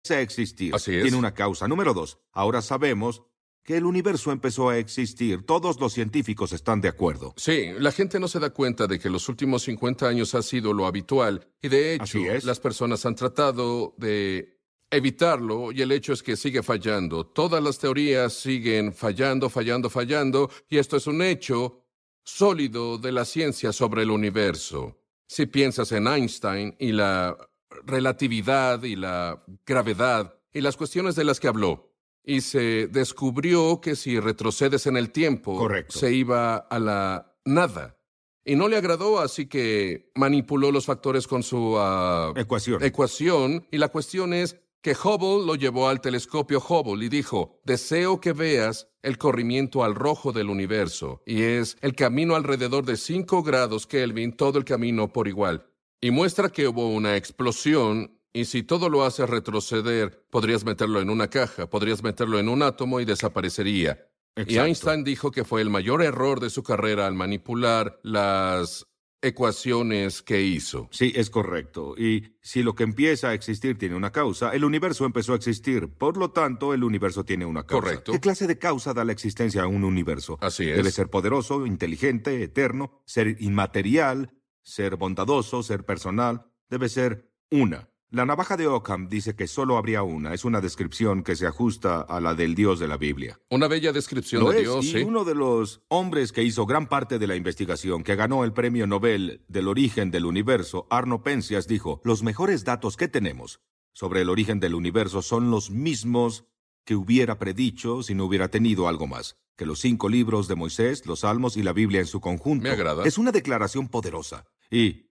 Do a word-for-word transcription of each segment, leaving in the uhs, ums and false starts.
a existir. Así es. Tiene una causa. Número dos, ahora sabemos que el universo empezó a existir. Todos los científicos están de acuerdo. Sí, la gente no se da cuenta de que los últimos cincuenta años ha sido lo habitual y de hecho Así es. las personas han tratado de evitarlo y el hecho es que sigue fallando. Todas las teorías siguen fallando, fallando, fallando y esto es un hecho sólido de la ciencia sobre el universo. Si piensas en Einstein y la relatividad y la gravedad y las cuestiones de las que habló, y se descubrió que si retrocedes en el tiempo, Correcto. se iba a la nada. Y no le agradó, así que manipuló los factores con su ah, Ecuación. ecuación. Y la cuestión es que Hubble lo llevó al telescopio Hubble y dijo, deseo que veas el corrimiento al rojo del universo. Y es el camino alrededor de cinco grados Kelvin, todo el camino por igual. Y muestra que hubo una explosión. Y si todo lo hace retroceder, podrías meterlo en una caja, podrías meterlo en un átomo y desaparecería. Exacto. Y Einstein dijo que fue el mayor error de su carrera al manipular las ecuaciones que hizo. Sí, es correcto. Y si lo que empieza a existir tiene una causa, el universo empezó a existir. Por lo tanto, el universo tiene una causa. Correcto. ¿Qué clase de causa da la existencia a un universo? Así es. Debe ser poderoso, inteligente, eterno, ser inmaterial, ser bondadoso, ser personal. Debe ser una. La navaja de Ockham dice que solo habría una. Es una descripción que se ajusta a la del Dios de la Biblia. Una bella descripción Lo de es, Dios, y sí. uno de los hombres que hizo gran parte de la investigación, que ganó el premio Nobel del origen del universo, Arno Penzias, dijo, los mejores datos que tenemos sobre el origen del universo son los mismos que hubiera predicho si no hubiera tenido algo más, que los cinco libros de Moisés, los Salmos y la Biblia en su conjunto. Me agrada. Es una declaración poderosa. Y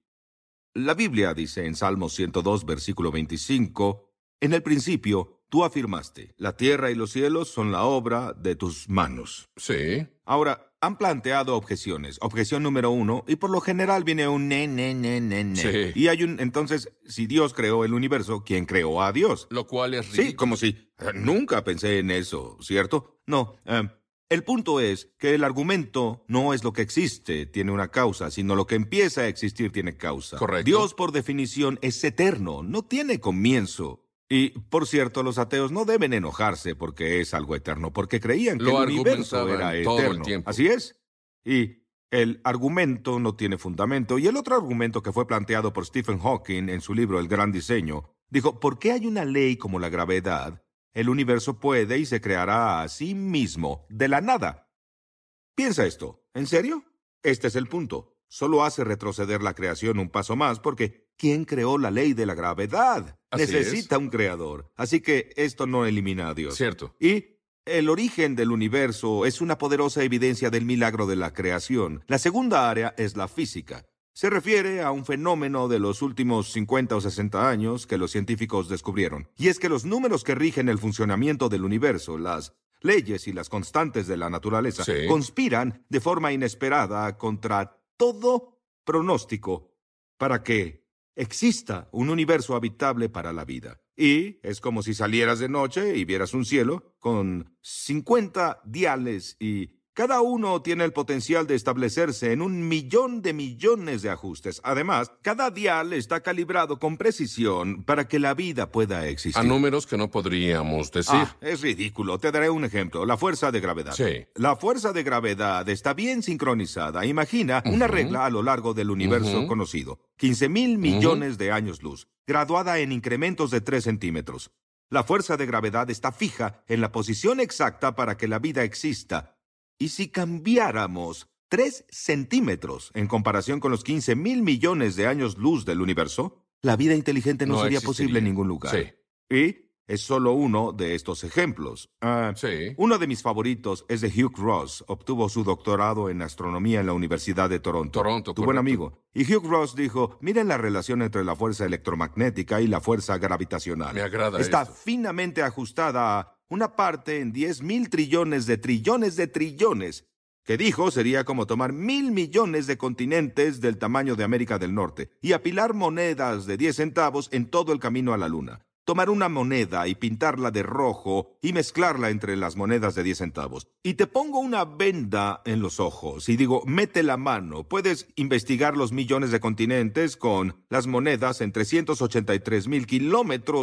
la Biblia dice en Salmos ciento dos, versículo veinticinco, en el principio tú afirmaste, la tierra y los cielos son la obra de tus manos. Sí. Ahora, han planteado objeciones. Objeción número uno, y por lo general viene un ne, ne, ne, ne, ne. Sí. Y hay un, entonces, si Dios creó el universo, ¿quién creó a Dios? Lo cual es ridículo. Sí, como si, eh, nunca pensé en eso, ¿cierto? No, eh, el punto es que el argumento no es lo que existe, tiene una causa, sino lo que empieza a existir tiene causa. Correcto. Dios, por definición, es eterno, no tiene comienzo. Y, por cierto, los ateos no deben enojarse porque es algo eterno, porque creían que Lo el universo argumentaban era todo el eterno. tiempo. Así es. Y el argumento no tiene fundamento. Y el otro argumento que fue planteado por Stephen Hawking en su libro El Gran Diseño, dijo, ¿por qué hay una ley como la gravedad? El universo puede y se creará a sí mismo de la nada. Piensa esto. ¿En serio? Este es el punto. Solo hace retroceder la creación un paso más porque ¿quién creó la ley de la gravedad? Así Necesita un creador. Así que esto no elimina a Dios. Cierto. Y el origen del universo es una poderosa evidencia del milagro de la creación. La segunda área es la física. Se refiere a un fenómeno de los últimos cincuenta o sesenta años que los científicos descubrieron. Y es que los números que rigen el funcionamiento del universo, las leyes y las constantes de la naturaleza, Sí. conspiran de forma inesperada contra todo pronóstico para que exista un universo habitable para la vida. Y es como si salieras de noche y vieras un cielo con cincuenta diales y cada uno tiene el potencial de establecerse en un millón de millones de ajustes. Además, cada dial está calibrado con precisión para que la vida pueda existir. A números que no podríamos decir. Ah, es ridículo. Te daré un ejemplo. La fuerza de gravedad. Sí. La fuerza de gravedad está bien sincronizada. Imagina una Ujú. regla a lo largo del universo Ujú. conocido. quince mil millones de años luz, graduada en incrementos de tres centímetros. La fuerza de gravedad está fija en la posición exacta para que la vida exista. Y si cambiáramos tres centímetros en comparación con los quince mil millones de años luz del universo, la vida inteligente no, No sería existiría. posible en ningún lugar. Sí. Y es solo uno de estos ejemplos. Ah, Sí. Uno de mis favoritos es de Hugh Ross. Obtuvo su doctorado en astronomía en la Universidad de Toronto. Toronto, Tu buen correcto. amigo. Y Hugh Ross dijo, miren la relación entre la fuerza electromagnética y la fuerza gravitacional. Me agrada Está esto. finamente ajustada a una parte en diez mil trillones de trillones de trillones, que dijo sería como tomar mil millones de continentes del tamaño de América del Norte y apilar monedas de diez centavos en todo el camino a la luna. Tomar una moneda y pintarla de rojo y mezclarla entre las monedas de diez centavos. Y te pongo una venda en los ojos y digo, mete la mano. Puedes investigar los millones de continentes con las monedas en trescientos ochenta y tres mil kilómetros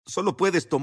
Solo puedes tomar